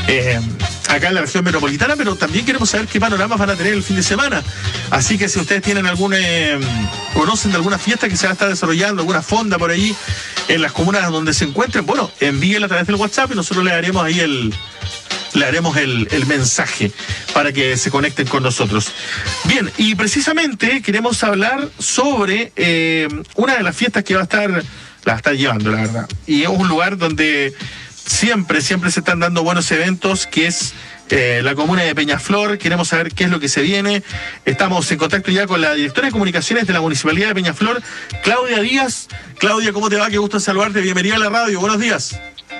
acá en la región metropolitana, pero también queremos saber qué panoramas van a tener el fin de semana. Así que si ustedes tienen conocen de alguna fiesta que se va a estar desarrollando, alguna fonda por allí en las comunas donde se encuentren, bueno, envíenla a través del WhatsApp y nosotros le haremos ahí el mensaje para que se conecten con nosotros. Bien, y precisamente queremos hablar sobre una de las fiestas que la está llevando, la verdad. Y es un lugar donde siempre se están dando buenos eventos, que es la comuna de Peñaflor. Queremos saber qué es lo que se viene. Estamos en contacto ya con la directora de comunicaciones de la Municipalidad de Peñaflor, Claudia Díaz. Claudia, ¿cómo te va? Qué gusto saludarte. Bienvenida a la radio. Buenos días.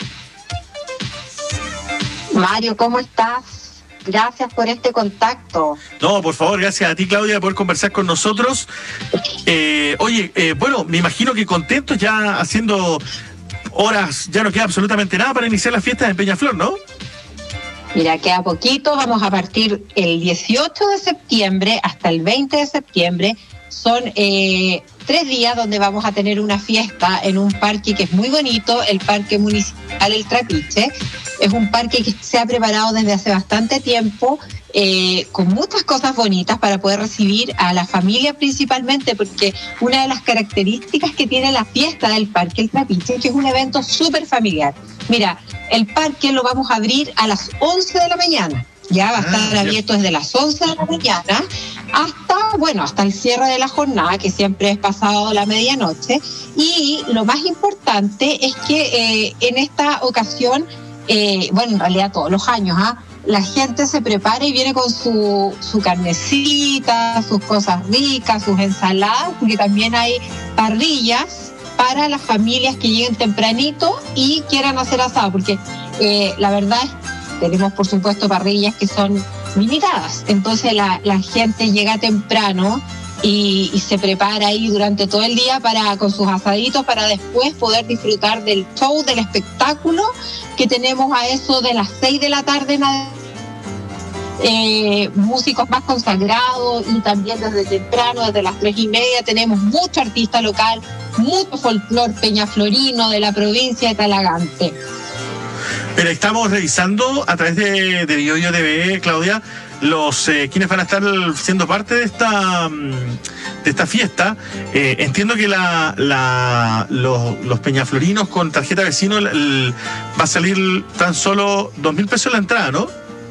Mario, ¿cómo estás? Gracias por este contacto. No, por favor, gracias a ti, Claudia, de poder conversar con nosotros. Bueno, me imagino que contentos ya haciendo horas, ya no queda absolutamente nada para iniciar las fiestas en Peñaflor, ¿no? Mira, queda poquito, vamos a partir el 18 de septiembre hasta el 20 de septiembre. Son 3 días donde vamos a tener una fiesta en un parque que es muy bonito, el Parque Municipal El Trapiche. Es un parque que se ha preparado desde hace bastante tiempo, con muchas cosas bonitas para poder recibir a la familia principalmente, porque una de las características que tiene la fiesta del Parque El Trapiche es que es un evento súper familiar. Mira, el parque lo vamos a abrir a las 11 de la mañana. Ya va a estar abierto desde las 11 de la mañana hasta el cierre de la jornada, que siempre es pasado la medianoche. Y lo más importante es que en esta ocasión, en realidad todos los años, la gente se prepara y viene con su carnecita, sus cosas ricas, sus ensaladas, porque también hay parrillas para las familias que lleguen tempranito y quieran hacer asado, porque la verdad es que tenemos, por supuesto, parrillas que son limitadas. Entonces la gente llega temprano y se prepara ahí durante todo el día con sus asaditos para después poder disfrutar del show, del espectáculo que tenemos a eso de las 6 de la tarde. Músicos más consagrados, y también desde temprano, desde las 3:30, tenemos mucho artista local, mucho folclor peñaflorino de la provincia de Talagante. Pero estamos revisando a través de BioBio TV, Claudia, quienes van a estar siendo parte de esta fiesta. Entiendo que los peñaflorinos con tarjeta vecino va a salir tan solo 2.000 pesos la entrada, ¿no?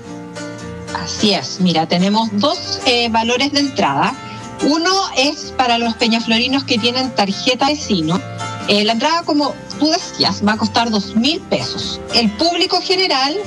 Así es. Mira, tenemos 2 valores de entrada. Uno es para los peñaflorinos que tienen tarjeta vecino. La entrada, como tú decías, va a costar 2.000 pesos. El público general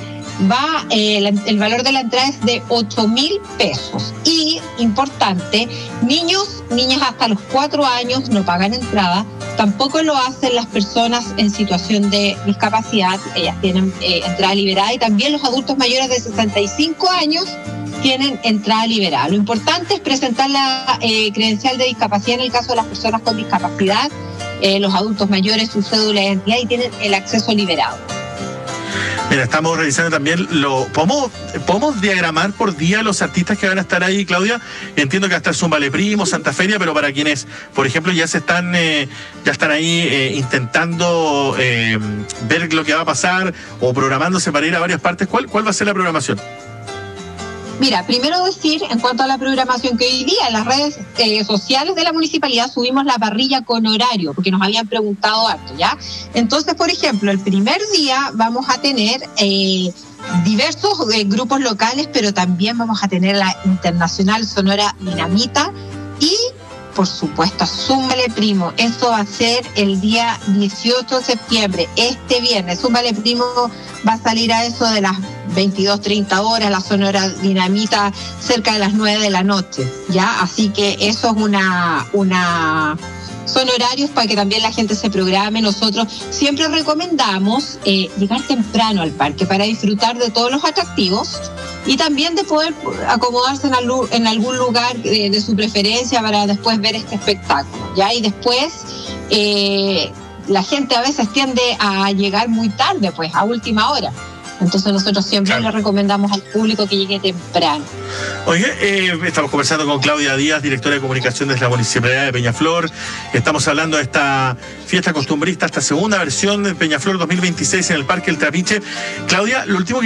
el valor de la entrada es de 8.000 pesos. Y, importante, niños, niñas hasta los 4 años no pagan entrada. Tampoco lo hacen las personas en situación de discapacidad. Ellas tienen entrada liberada, y también los adultos mayores de 65 años tienen entrada liberada. Lo importante es presentar la credencial de discapacidad en el caso de las personas con discapacidad, los adultos mayores, su cédula de identidad, y tienen el acceso liberado. Mira, estamos revisando también ¿podemos diagramar por día los artistas que van a estar ahí, Claudia? Entiendo que va a estar Zumbale Primo, Santa Feria, pero para quienes, por ejemplo, ya están ahí intentando ver lo que va a pasar o programándose para ir a varias partes, ¿cuál va a ser la programación? Mira, primero decir, en cuanto a la programación, que hoy día en las redes sociales de la municipalidad subimos la parrilla con horario, porque nos habían preguntado harto, ¿ya? Entonces, por ejemplo, el primer día vamos a tener diversos grupos locales, pero también vamos a tener la Internacional Sonora Dinamita y, por supuesto, Zumbale Primo. Eso va a ser el día 18 de septiembre, este viernes. Zumbale Primo va a salir a eso de las 22:30 horas, la Sonora Dinamita cerca de las 9 de la noche, ¿ya? Así que eso es son horarios para que también la gente se programe. Nosotros siempre recomendamos llegar temprano al parque para disfrutar de todos los atractivos y también de poder acomodarse en algún lugar de su preferencia para después ver este espectáculo, ¿ya? Y después la gente a veces tiende a llegar muy tarde, pues, a última hora. Entonces nosotros siempre le recomendamos al público que llegue temprano. Oye, estamos conversando con Claudia Díaz, directora de comunicación de la Municipalidad de Peñaflor. Estamos hablando de esta fiesta costumbrista, esta segunda versión de Peñaflor 2026 en el Parque El Trapiche. Claudia, lo último que